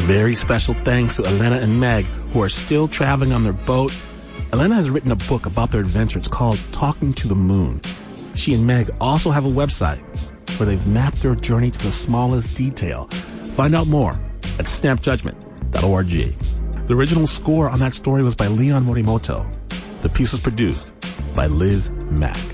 Very special thanks to Elena and Meg, who are still traveling on their boat. Elena has written a book about their adventure. It's called Talking to the Moon. She and Meg also have a website where they've mapped their journey to the smallest detail. Find out more at snapjudgment.org. The original score on that story was by Leon Morimoto. The piece was produced by Liz Mack.